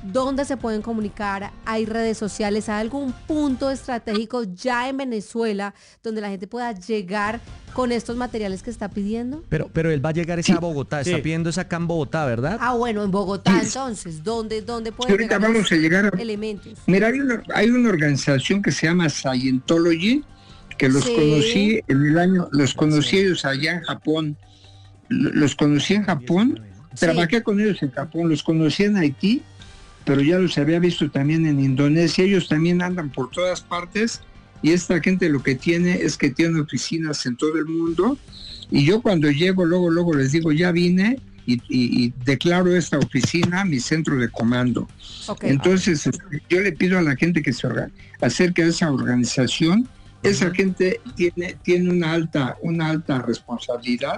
¿Dónde se pueden comunicar? ¿Hay redes sociales? ¿Hay algún punto estratégico ya en Venezuela donde la gente pueda llegar con estos materiales que está pidiendo? Pero él va a llegar a Bogotá, está pidiendo esa acá en Bogotá, ¿verdad? Ah, bueno, en Bogotá entonces, ¿dónde pueden ahorita llegar vamos a llegar a elementos? Mira, hay una organización que se llama Scientology, que los conocí en el año, los conocí ellos allá en Japón, los conocí en Japón, trabajé con ellos en Japón, los conocí en Haití, pero ya los había visto también en Indonesia. Ellos también andan por todas partes, y esta gente lo que tiene es que tiene oficinas en todo el mundo, y yo cuando llego luego les digo, ya vine, y declaro esta oficina mi centro de comando. Okay. Entonces yo le pido a la gente que se acerque a esa organización. Esa gente tiene una alta responsabilidad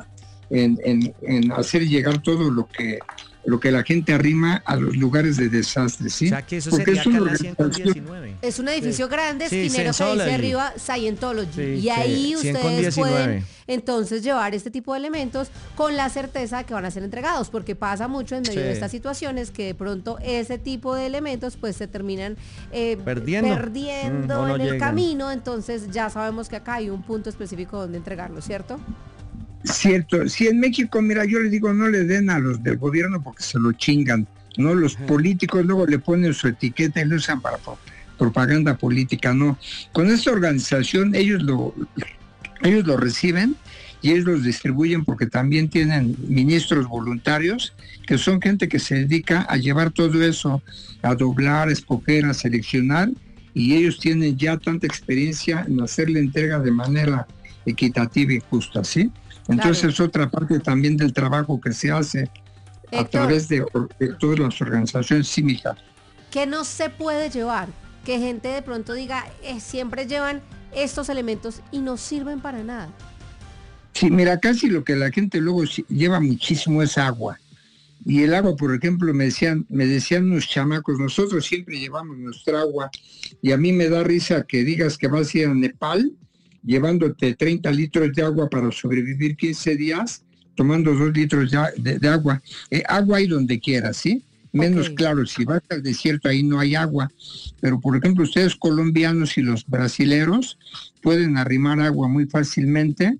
en hacer llegar todo lo que la gente arrima a los lugares de desastre, ¿sí? O sea, que eso porque sería acá en la 119. Es un edificio grande, esquinero, que dice arriba Scientology. Y ahí ustedes pueden entonces llevar este tipo de elementos con la certeza que van a ser entregados, porque pasa mucho en medio de estas situaciones que de pronto ese tipo de elementos pues se terminan perdiendo en el camino. Entonces ya sabemos que acá hay un punto específico donde entregarlo, ¿cierto? Cierto, sí, en México, mira, yo les digo, no le den a los del gobierno porque se lo chingan, ¿no? Los políticos luego le ponen su etiqueta y lo usan para propaganda política, ¿no? Con esta organización ellos lo reciben y ellos los distribuyen, porque también tienen ministros voluntarios, que son gente que se dedica a llevar todo eso, a doblar, a escoger, a seleccionar, y ellos tienen ya tanta experiencia en hacer la entrega de manera equitativa y justa, ¿sí? Entonces es otra parte también del trabajo que se hace a través de todas las organizaciones. Sí, mija. ¿Qué no se puede llevar? Que gente de pronto diga, siempre llevan estos elementos y no sirven para nada. Sí, mira, casi lo que la gente luego lleva muchísimo es agua. Y el agua, por ejemplo, me decían unos chamacos, nosotros siempre llevamos nuestra agua, y a mí me da risa que digas que vas a ir a Nepal llevándote 30 litros de agua para sobrevivir 15 días, tomando 2 litros de agua. Agua hay donde quieras, ¿sí? Menos claro, si vas al desierto ahí no hay agua. Pero, por ejemplo, ustedes colombianos y los brasileros pueden arrimar agua muy fácilmente,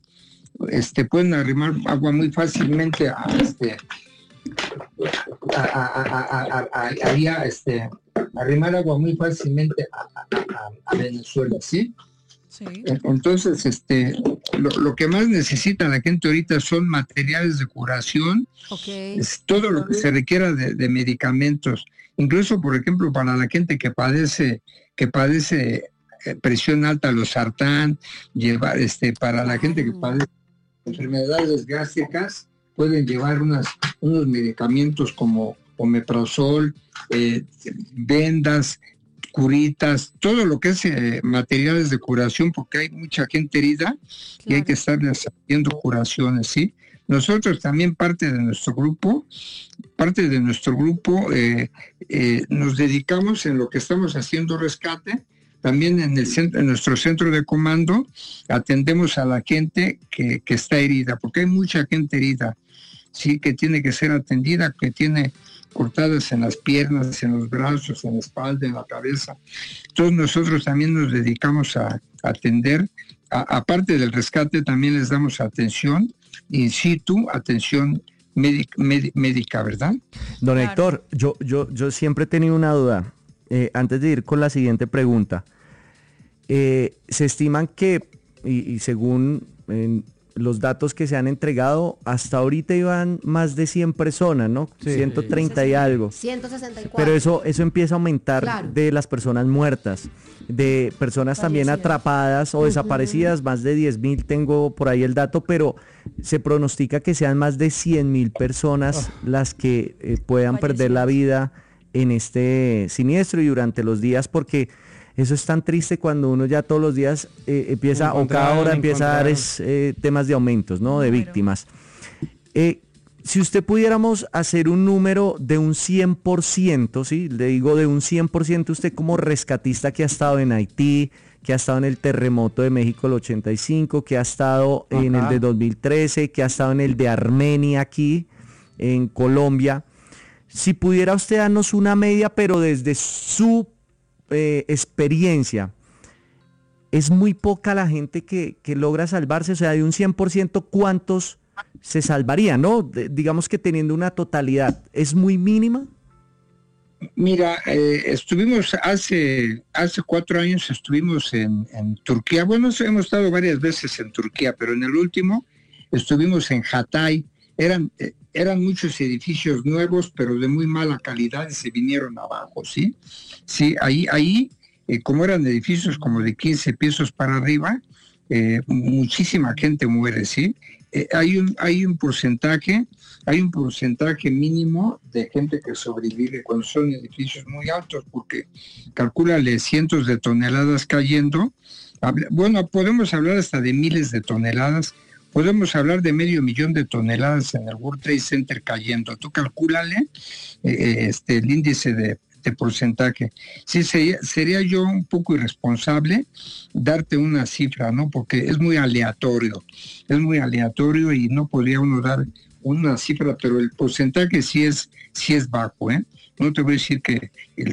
arrimar agua muy fácilmente a Venezuela, ¿sí? Sí. Entonces, lo que más necesita la gente ahorita son materiales de curación, es todo lo que se requiera de medicamentos, incluso, por ejemplo, para la gente que padece presión alta, losartán, para la gente que padece enfermedades gástricas, pueden llevar unos medicamentos como omeprazol, vendas, curitas, todo lo que es materiales de curación, porque hay mucha gente herida y hay que estar haciendo curaciones, ¿sí? Nosotros también parte de nuestro grupo nos dedicamos en lo que estamos haciendo rescate. También en nuestro centro de comando atendemos a la gente que está herida, porque hay mucha gente herida, sí, que tiene que ser atendida, que tiene cortadas en las piernas, en los brazos, en la espalda, en la cabeza. Entonces nosotros también nos dedicamos a atender, aparte del rescate también les damos atención in situ, atención médica, ¿verdad? Don Héctor, yo siempre he tenido una duda, antes de ir con la siguiente pregunta. Se estiman que, y según los datos que se han entregado, hasta ahorita iban más de 100 personas, ¿no? Sí, 130 y algo. 164. Pero eso empieza a aumentar, claro, de las personas muertas, de personas también atrapadas o desaparecidas, más de 10,000 tengo por ahí el dato, pero se pronostica que sean más de 100,000 personas las que puedan perder la vida en este siniestro y durante los días, porque eso es tan triste cuando uno ya todos los días empieza, o cada hora empieza a dar temas de aumentos, ¿no? De víctimas. Si usted pudiéramos hacer un número de un 100%, ¿sí? Le digo de un 100%, usted como rescatista que ha estado en Haití, que ha estado en el terremoto de México el 85, que ha estado en el de 2013, que ha estado en el de Armenia aquí, en Colombia. Si pudiera usted darnos una media, pero desde su experiencia, es muy poca la gente que logra salvarse, o sea, de un 100%, ¿cuántos se salvarían, no? Digamos que teniendo una totalidad, ¿es muy mínima? Mira, estuvimos hace 4 años, estuvimos en Turquía. Bueno, hemos estado varias veces en Turquía, pero en el último estuvimos en Hatay. Eran muchos edificios nuevos, pero de muy mala calidad y se vinieron abajo, ¿sí? Sí, ahí como eran edificios como de 15 pisos para arriba, muchísima gente muere, ¿sí? Hay un porcentaje mínimo de gente que sobrevive cuando son edificios muy altos, porque calcúlale cientos de toneladas cayendo. Bueno, podemos hablar hasta de miles de toneladas, podemos hablar de 500,000 de toneladas en el World Trade Center cayendo. Tú calcúlale el índice de porcentaje. Sí, sería yo un poco irresponsable darte una cifra, ¿no? Porque es muy aleatorio y no podría uno dar una cifra, pero el porcentaje sí es bajo, ¿eh? No te voy a decir que el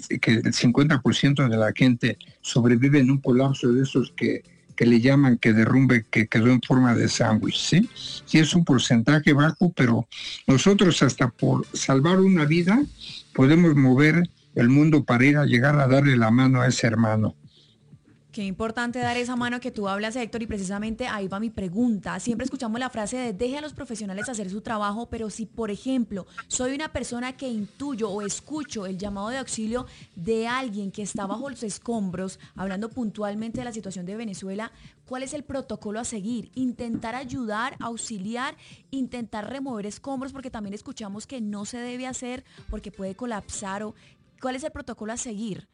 50% de la gente sobrevive en un colapso de esos que le llaman que derrumbe, que quedó en forma de sándwich, ¿sí? Sí es un porcentaje bajo, pero nosotros hasta por salvar una vida podemos mover el mundo para ir a llegar a darle la mano a ese hermano. Qué importante dar esa mano que tú hablas, Héctor, y precisamente ahí va mi pregunta. Siempre escuchamos la frase de deje a los profesionales hacer su trabajo, pero si, por ejemplo, soy una persona que intuyo o escucho el llamado de auxilio de alguien que está bajo los escombros, hablando puntualmente de la situación de Venezuela, ¿cuál es el protocolo a seguir? Intentar ayudar, auxiliar, intentar remover escombros, porque también escuchamos que no se debe hacer porque puede colapsar. ¿Cuál es el protocolo a seguir?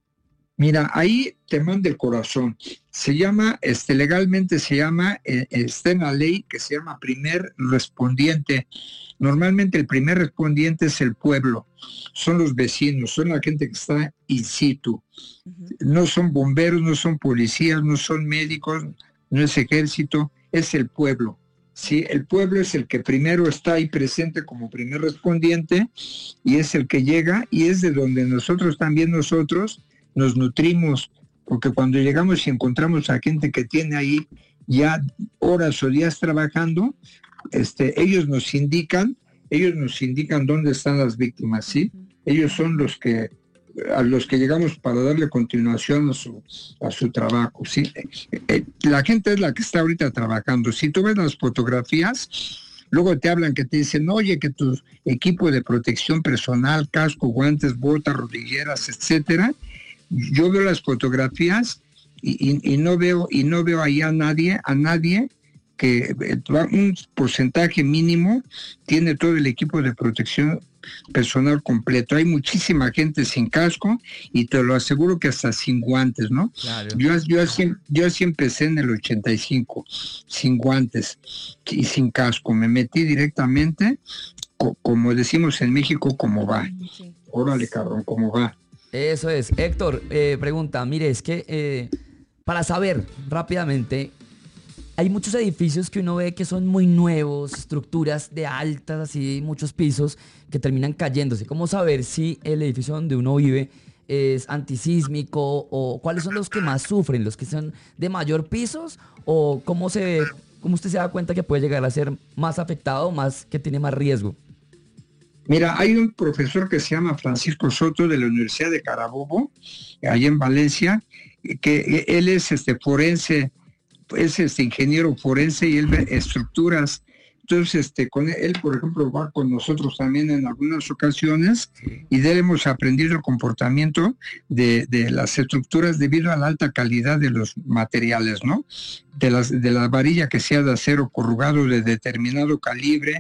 Mira, ahí te manda el corazón. Se llama, legalmente se llama, está en la ley que se llama primer respondiente. Normalmente el primer respondiente es el pueblo, son los vecinos, son la gente que está in situ. No son bomberos, no son policías, no son médicos, no es ejército, es el pueblo. Sí, el pueblo es el que primero está ahí presente como primer respondiente y es el que llega y es de donde nosotros nos nutrimos, porque cuando llegamos y encontramos a gente que tiene ahí ya horas o días trabajando, ellos nos indican dónde están las víctimas, ¿sí? Ellos son a los que llegamos para darle continuación a su trabajo, ¿sí? La gente es la que está ahorita trabajando. Si tú ves las fotografías, luego te hablan que te dicen, oye, que tu equipo de protección personal, casco, guantes, botas, rodilleras, etcétera. Yo veo las fotografías y no veo ahí a nadie que un porcentaje mínimo tiene todo el equipo de protección personal completo. Hay muchísima gente sin casco y te lo aseguro que hasta sin guantes, ¿no? Claro. Yo así empecé en el 85, sin guantes y sin casco. Me metí directamente, como decimos en México, como va. Sí. Órale, cabrón, como va. Eso es. Héctor, pregunta, mire, es que para saber rápidamente, hay muchos edificios que uno ve que son muy nuevos, estructuras de altas, así, muchos pisos, que terminan cayéndose. ¿Cómo saber si el edificio donde uno vive es antisísmico o cuáles son los que más sufren, los que son de mayor pisos o cómo usted se da cuenta que puede llegar a ser más afectado, que tiene más riesgo? Mira, hay un profesor que se llama Francisco Soto de la Universidad de Carabobo, allá en Valencia, que él es forense, es ingeniero forense y él ve estructuras. Entonces, con él, por ejemplo, va con nosotros también en algunas ocasiones y de él hemos aprendido el comportamiento de las estructuras debido a la alta calidad de los materiales, ¿no? De la varilla que sea de acero corrugado de determinado calibre,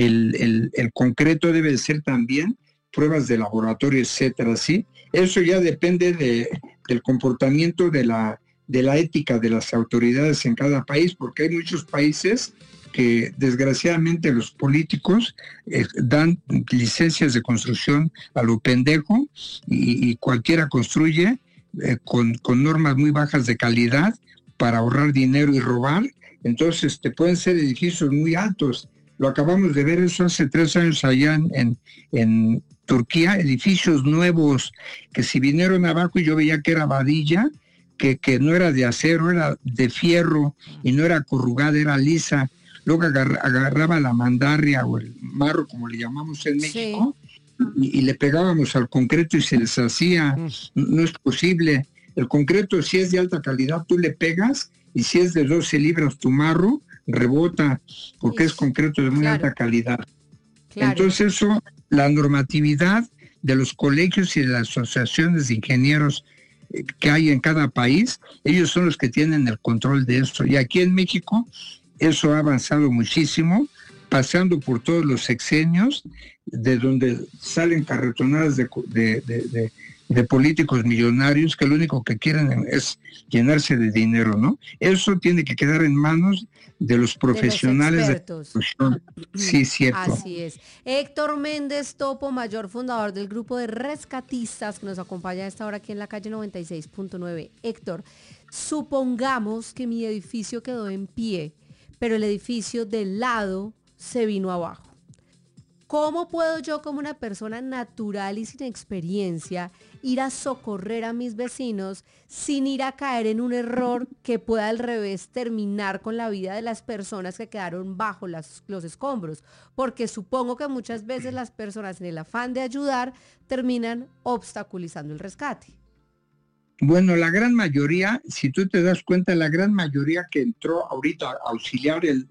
el concreto debe de ser también pruebas de laboratorio, etcétera, ¿sí? Eso ya depende del comportamiento de la ética de las autoridades en cada país, porque hay muchos países que desgraciadamente los políticos dan licencias de construcción a lo pendejo y cualquiera construye con normas muy bajas de calidad para ahorrar dinero y robar. Entonces pueden ser edificios muy altos, Lo acabamos de ver eso hace 3 años allá en Turquía, edificios nuevos que si vinieron abajo y yo veía que era vadilla, que no era de acero, era de fierro y no era corrugada, era lisa. Luego agarraba la mandarria o el marro, como le llamamos en México, y le pegábamos al concreto y se deshacía. No es posible. El concreto, si es de alta calidad, tú le pegas, y si es de 12 libras tu marro, rebota, porque es concreto de muy alta calidad. Entonces eso, la normatividad de los colegios y de las asociaciones de ingenieros que hay en cada país, ellos son los que tienen el control de esto. Y aquí en México, eso ha avanzado muchísimo, pasando por todos los sexenios, de donde salen carretonadas de políticos millonarios que lo único que quieren es llenarse de dinero, ¿no? Eso tiene que quedar en manos de los profesionales. De los expertos. Sí, cierto. Así es. Héctor Méndez Topo, mayor fundador del grupo de rescatistas que nos acompaña a esta hora aquí en la calle 96.9. Héctor, supongamos que mi edificio quedó en pie, pero el edificio del lado se vino abajo. ¿Cómo puedo yo, como una persona natural y sin experiencia, ir a socorrer a mis vecinos sin ir a caer en un error que pueda al revés terminar con la vida de las personas que quedaron bajo los escombros? Porque supongo que muchas veces las personas, en el afán de ayudar, terminan obstaculizando el rescate. Bueno, la gran mayoría, si tú te das cuenta, la gran mayoría que entró ahorita a auxiliar, el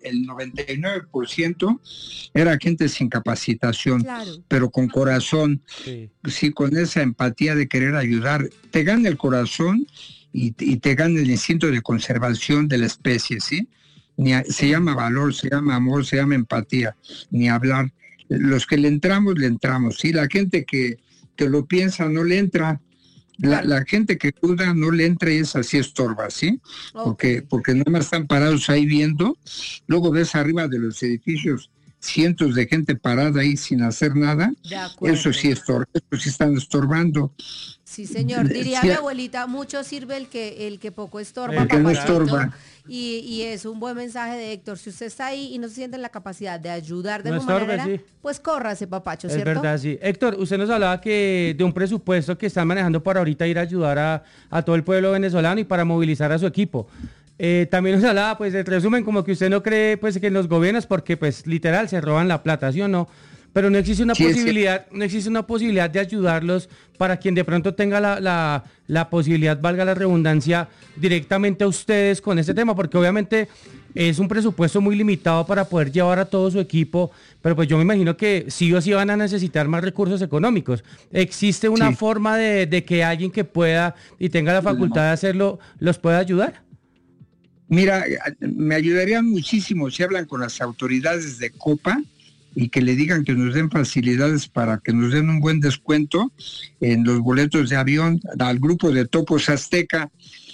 99% era gente sin capacitación, pero con corazón, sí, con esa empatía de querer ayudar. Te gana el corazón y te gana el instinto de conservación de la especie, ¿sí? Se llama valor, se llama amor, se llama empatía, ni hablar. Los que le entramos, ¿sí? La gente que lo piensa no le entra. La gente que duda no le entra y es así, estorba, ¿sí? Porque nada más están parados ahí viendo. Luego ves arriba de los edificios cientos de gente parada ahí sin hacer nada. Eso sí estorba, eso sí están estorbando. Sí, señor. Diría mi abuelita, mucho sirve el que poco estorba. El que no estorba. Y es un buen mensaje de Héctor. Si usted está ahí y no se siente en la capacidad de ayudar de alguna manera, pues córrase, papacho, ¿cierto? Es verdad, sí. Héctor, usted nos hablaba de un presupuesto que están manejando para ahorita ir a ayudar a todo el pueblo venezolano y para movilizar a su equipo. También nos hablaba, pues, el resumen, como que usted no cree, pues, que en los gobiernos, porque, pues, literal, se roban la plata, ¿sí o no? Pero no existe una posibilidad de ayudarlos para quien de pronto tenga la posibilidad, valga la redundancia, directamente a ustedes con este tema, porque obviamente es un presupuesto muy limitado para poder llevar a todo su equipo, pero pues yo me imagino que sí o sí van a necesitar más recursos económicos. ¿Existe una forma de que alguien que pueda y tenga la facultad de hacerlo, los pueda ayudar? Mira, me ayudarían muchísimo si hablan con las autoridades de Copa y que le digan que nos den facilidades para que nos den un buen descuento en los boletos de avión al grupo de Topos Azteca,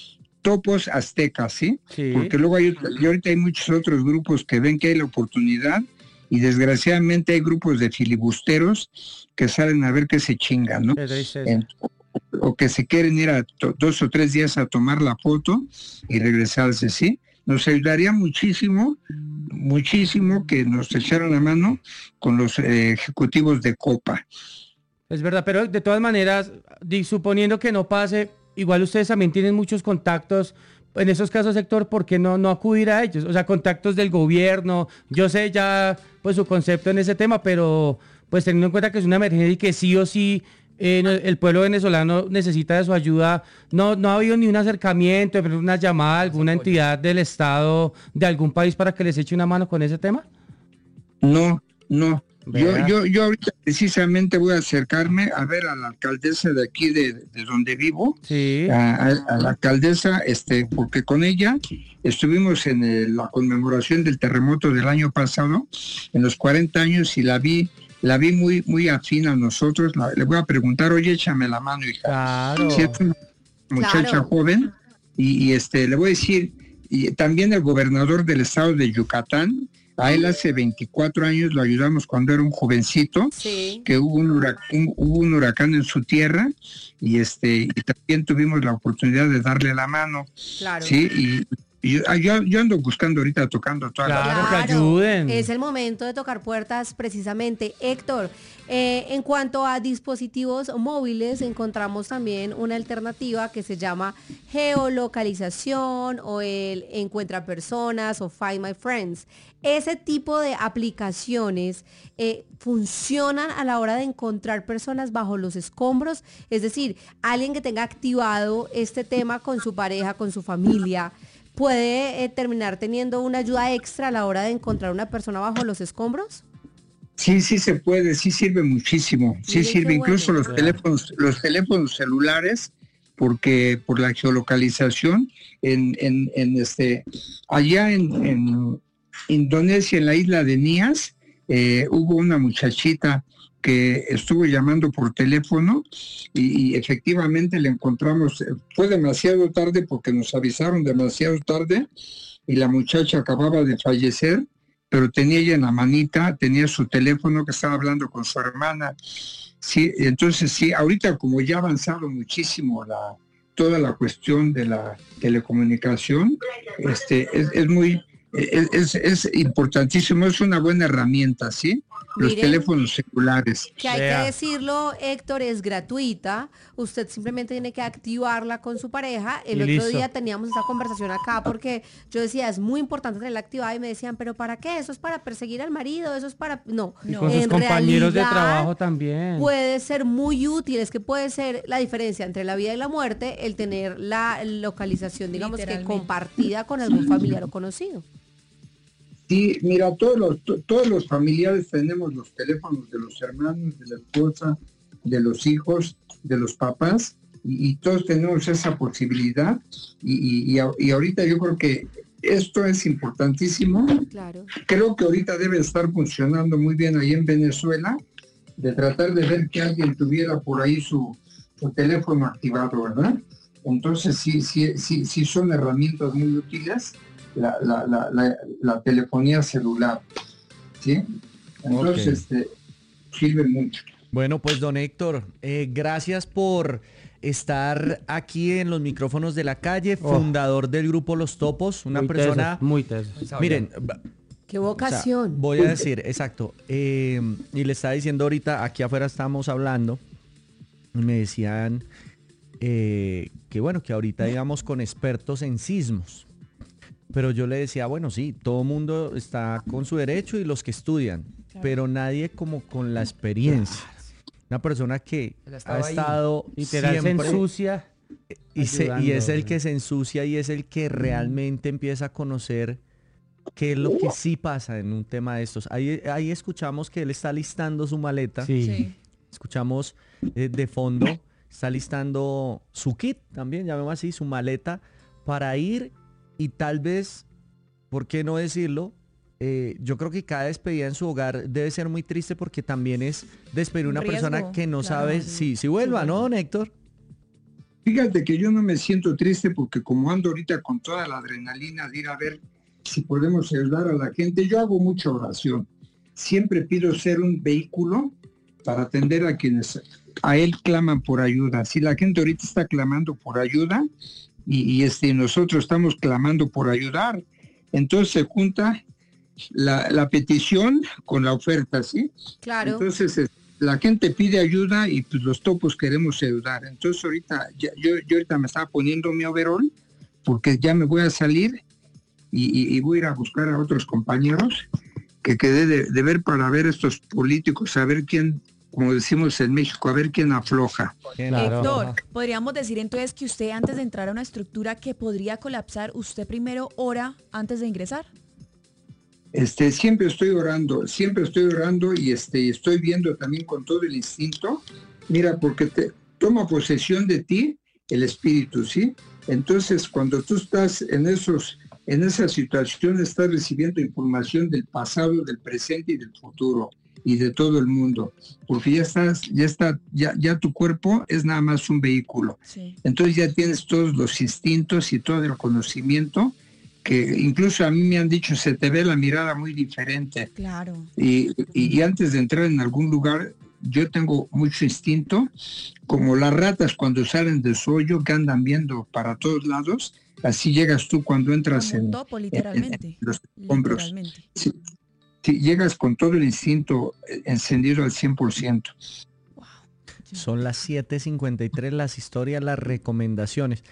¿sí? Porque luego y ahorita hay muchos otros grupos que ven que hay la oportunidad y desgraciadamente hay grupos de filibusteros que salen a ver que se chingan, ¿no? O que se quieren ir a 2 o 3 días a tomar la foto y regresarse, ¿sí? Nos ayudaría muchísimo que nos echaran la mano con los ejecutivos de Copa. Es verdad, pero de todas maneras, suponiendo que no pase, igual ustedes también tienen muchos contactos. En esos casos, Héctor, ¿por qué no acudir a ellos? O sea, contactos del gobierno. Yo sé ya pues su concepto en ese tema, pero pues teniendo en cuenta que es una emergencia y que sí o sí el pueblo venezolano necesita de su ayuda, no ha habido ni un acercamiento, una llamada a alguna entidad del Estado de algún país para que les eche una mano con ese tema. No. Yo ahorita precisamente voy a acercarme a ver a la alcaldesa de aquí de donde vivo, a la alcaldesa, porque con ella estuvimos en la conmemoración del terremoto del año pasado, en los 40 años, y la vi muy afín a nosotros. Le voy a preguntar, oye, échame la mano, hija. Claro. Si es una muchacha joven, y le voy a decir, y también el gobernador del estado de Yucatán, a él hace 24 años lo ayudamos cuando era un jovencito, que hubo un huracán en su tierra, y también tuvimos la oportunidad de darle la mano. Claro. Sí, Yo ando buscando ahorita, tocando todas las puertas. Que ayuden. Es el momento de tocar puertas precisamente. Héctor, en cuanto a dispositivos móviles, encontramos también una alternativa que se llama geolocalización o el Encuentra Personas o Find My Friends. Ese tipo de aplicaciones funcionan a la hora de encontrar personas bajo los escombros, es decir, alguien que tenga activado este tema con su pareja, con su familia, ¿puede terminar teniendo una ayuda extra a la hora de encontrar una persona bajo los escombros? Sí se puede, sí sirve muchísimo, sí sirve, incluso los teléfonos celulares, porque por la geolocalización allá en Indonesia, en la isla de Nias, hubo una muchachita que estuvo llamando por teléfono y efectivamente le encontramos. Fue demasiado tarde porque nos avisaron demasiado tarde y la muchacha acababa de fallecer, pero tenía ella en la manita, tenía su teléfono, que estaba hablando con su hermana. Sí, entonces sí, ahorita como ya ha avanzado muchísimo toda la cuestión de la telecomunicación, es importantísimo, es una buena herramienta, ¿sí? Los teléfonos celulares. Que hay que decirlo, Héctor, es gratuita. Usted simplemente tiene que activarla con su pareja. El otro día teníamos esta conversación acá porque yo decía, es muy importante tenerla activada y me decían, ¿pero para qué? ¿Eso es para perseguir al marido? ¿Eso es para...? No. Y con sus compañeros de trabajo también. Puede ser muy útil. Es que puede ser la diferencia entre la vida y la muerte el tener la localización, digamos que compartida con algún familiar o conocido. Sí, mira, todos los familiares tenemos los teléfonos de los hermanos, de la esposa, de los hijos, de los papás, y todos tenemos esa posibilidad. Y ahorita yo creo que esto es importantísimo. Claro. Creo que ahorita debe estar funcionando muy bien ahí en Venezuela, de tratar de ver que alguien tuviera por ahí su teléfono activado, ¿verdad? Entonces sí son herramientas muy útiles. La telefonía celular, ¿sí? Entonces, sirve mucho. Bueno, pues don Héctor, gracias por estar aquí en los micrófonos de la calle, fundador del grupo Los Topos, una persona... muy teso. Miren... ¡Qué vocación! O sea, voy a decir, exacto, y le estaba diciendo ahorita, aquí afuera estábamos hablando, y me decían que bueno, que ahorita íbamos con expertos en sismos. Pero yo le decía, bueno, sí, todo mundo está con su derecho y los que estudian, pero nadie como con la experiencia. Una persona que ha estado literal, siempre, se ensucia y es el que se ensucia y es el que realmente empieza a conocer qué es lo que sí pasa en un tema de estos. Ahí escuchamos que él está listando su maleta. Sí. Escuchamos de fondo, está listando su kit también, llamemos así, su maleta para ir. Y tal vez, ¿por qué no decirlo? Yo creo que cada despedida en su hogar debe ser muy triste porque también es despedir a una persona que no sabe si vuelva, ¿no, don Héctor? Fíjate que yo no me siento triste porque como ando ahorita con toda la adrenalina de ir a ver si podemos ayudar a la gente, yo hago mucha oración. Siempre pido ser un vehículo para atender a quienes a él claman por ayuda. Si la gente ahorita está clamando por ayuda, y nosotros estamos clamando por ayudar, entonces se junta la petición con la oferta, ¿sí? Claro. Entonces la gente pide ayuda y pues los topos queremos ayudar. Entonces ahorita yo ahorita me estaba poniendo mi overall porque ya me voy a salir y voy a ir a buscar a otros compañeros que quedé de ver para ver estos políticos, a ver quién, como decimos en México, a ver quién afloja. Claro. Héctor, ¿podríamos decir entonces que usted antes de entrar a una estructura que podría colapsar, usted primero ora antes de ingresar? Siempre estoy orando y estoy viendo también con todo el instinto. Mira, porque toma posesión de ti el espíritu, ¿sí? Entonces, cuando tú estás en esa situación, estás recibiendo información del pasado, del presente y del futuro. Y de todo el mundo, porque ya tu cuerpo es nada más un vehículo. Sí. Entonces ya tienes todos los instintos y todo el conocimiento, que incluso a mí me han dicho, se te ve la mirada muy diferente. Claro. Y antes de entrar en algún lugar, yo tengo mucho instinto, como las ratas cuando salen del su hoyo que andan viendo para todos lados, así llegas tú cuando entras en los hombros. Sí, llegas con todo el instinto encendido al 100%. Wow. Son las 7:53, las historias, las recomendaciones.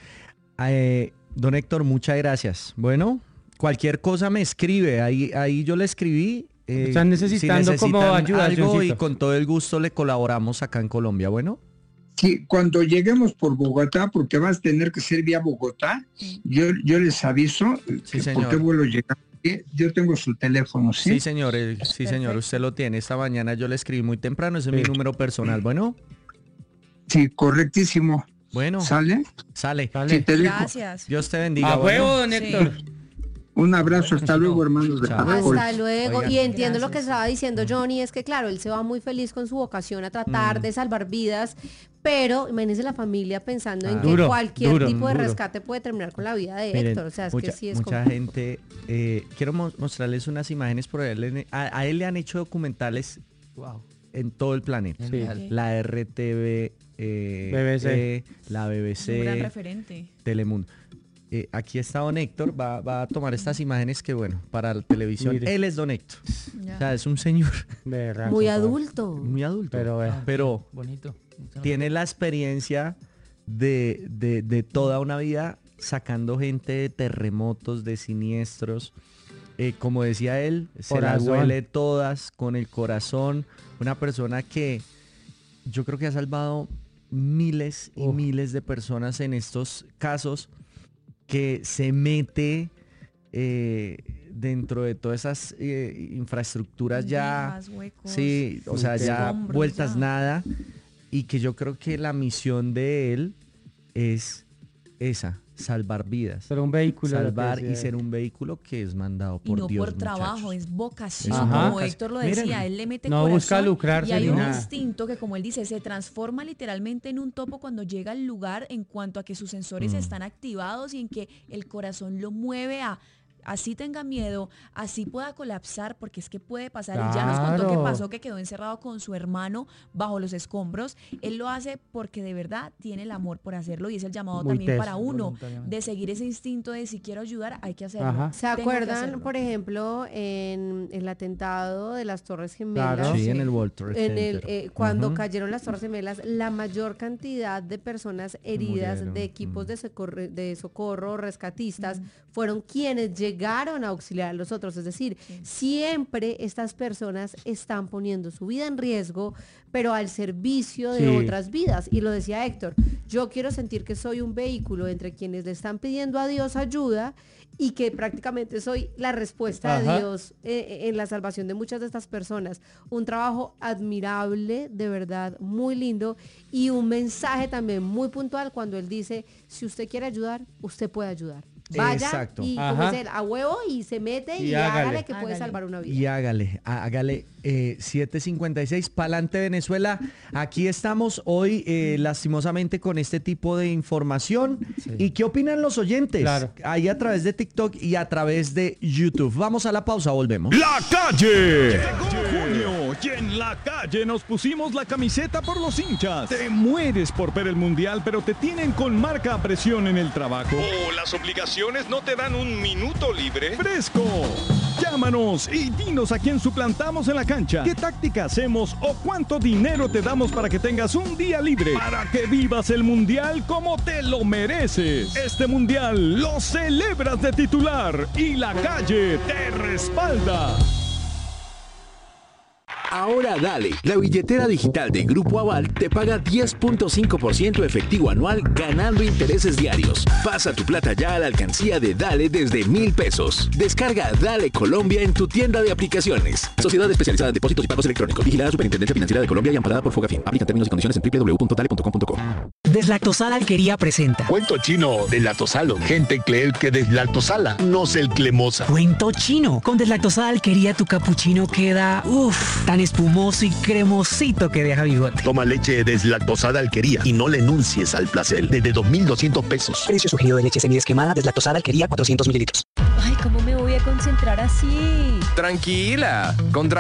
Don Héctor, muchas gracias. Bueno, cualquier cosa me escribe, ahí yo le escribí. Están necesitando como ayuda algo y con todo el gusto le colaboramos acá en Colombia, ¿bueno? Sí, cuando lleguemos por Bogotá, porque vas a tener que ser vía Bogotá, yo les aviso por qué vuelo llegar. Yo tengo su teléfono, ¿sí? Sí, señor, señor, usted lo tiene. Esta mañana yo le escribí muy temprano, ese es mi número personal, ¿bueno? Sí, correctísimo. Bueno. ¿Sale? Sale. Sí, Gracias. Dios te bendiga. A huevo, don Héctor. Sí. Un abrazo, hasta luego, hermanos. Hasta luego. Oigan, y entiendo lo que estaba diciendo Johnny, es que claro, él se va muy feliz con su vocación a tratar de salvar vidas, pero imagínense la familia pensando en que cualquier tipo de rescate puede terminar con la vida de Héctor. O sea, es que sí es mucha gente. Quiero mostrarles unas imágenes, por él. A él le han hecho documentales en todo el planeta. Sí. La RTV, BBC, la BBC, un gran referente. Telemundo. Aquí está don Héctor, va a tomar estas imágenes que bueno, para la televisión. Mire. Él es don Héctor. Ya. O sea, es un señor muy adulto. Muy adulto. Pero bonito. Tiene la experiencia de toda una vida sacando gente de terremotos, de siniestros. Como decía él, se las huele todas con el corazón. Una persona que yo creo que ha salvado miles y miles de personas en estos casos, que se mete dentro de todas esas infraestructuras ya, huecos, sí, o sea, ya vueltas nada, y que yo creo que la misión de él es esa, salvar vidas. Ser un vehículo. Salvar y ser un vehículo que es mandado por Dios. Y no por trabajo, es vocación. Como Héctor lo decía, miren, él le mete corazón busca lucrarse, y hay un instinto que, como él dice, se transforma literalmente en un topo cuando llega al lugar en cuanto a que sus sensores están activados y en que el corazón lo mueve a... Así tenga miedo, así pueda colapsar, porque es que puede pasar. Claro. Y ya nos contó que pasó, que quedó encerrado con su hermano bajo los escombros. Él lo hace porque de verdad tiene el amor por hacerlo, y es el llamado también para uno de seguir ese instinto de si quiero ayudar, hay que hacerlo. Ajá. ¿Se acuerdan, por ejemplo, en el atentado de las Torres Gemelas? Claro. Sí, en el World Trade Center. Cuando cayeron las Torres Gemelas, la mayor cantidad de personas heridas, murieron, de equipos de socorro, rescatistas, fueron quienes llegaron a auxiliar a los otros. Es decir, siempre estas personas están poniendo su vida en riesgo, pero al servicio de otras vidas. Y lo decía Héctor, yo quiero sentir que soy un vehículo entre quienes le están pidiendo a Dios ayuda, y que prácticamente soy la respuesta de Dios en la salvación de muchas de estas personas. Un trabajo admirable, de verdad, muy lindo, y un mensaje también muy puntual cuando él dice, si usted quiere ayudar, usted puede ayudar. Vaya. Exacto. Y como dice, a huevo, y se mete y hágale que puede salvar una vida. Y hágale 7:56, pa'lante Venezuela. Aquí estamos hoy lastimosamente con este tipo de información. ¿Y qué opinan los oyentes? Claro. Ahí a través de TikTok y a través de YouTube. Vamos a la pausa, volvemos. ¡La calle! Llegó junio y en la calle nos pusimos la camiseta por los hinchas. Te mueres por ver el mundial, pero te tienen con marca a presión en el trabajo. O las obligaciones no te dan un minuto libre. ¡Fresco! Llámanos y dinos a quién suplantamos en la cancha, qué táctica hacemos o cuánto dinero te damos para que tengas un día libre, para que vivas el mundial como te lo mereces. Este mundial lo celebras de titular y la calle te respalda. Ahora Dale, la billetera digital de Grupo Aval te paga 10.5% efectivo anual ganando intereses diarios. Pasa tu plata ya a la alcancía de Dale desde 1,000 pesos. Descarga Dale Colombia en tu tienda de aplicaciones. Sociedad especializada en depósitos y pagos electrónicos. Vigilada Superintendencia Financiera de Colombia y amparada por Fogafín. Aplican términos y condiciones en www.dale.com.co. Deslactosada Alquería presenta Cuento chino deslactosalo. Gente cree que deslactosala, no es el cremosa. Cuento chino. Con Deslactosada Alquería tu capuchino queda tan espumoso y cremosito que deja bigote. Toma leche deslactosada Alquería y no le enuncies al placer. Desde 2,200 pesos. Precio sugerido de leche semidesquemada Deslactosada Alquería 400 mililitros. Ay, ¿cómo me voy a concentrar así? Tranquila.